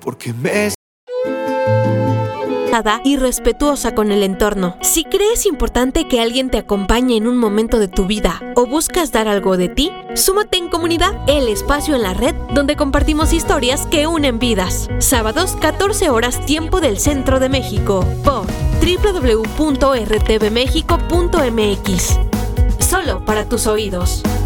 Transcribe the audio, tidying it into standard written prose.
porque me y respetuosa con el entorno. Si crees importante que alguien te acompañe en un momento de tu vida o buscas dar algo de ti, súmate en Comunidad, el espacio en la red donde compartimos historias que unen vidas. Sábados, 14 horas, tiempo del Centro de México, por www.rtvmexico.mx. Solo para tus oídos.